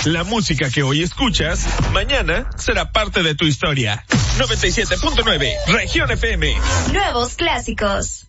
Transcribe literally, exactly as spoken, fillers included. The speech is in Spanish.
La música que hoy escuchas, mañana será parte de tu historia. noventa y siete punto nueve, Región F M. Nuevos clásicos.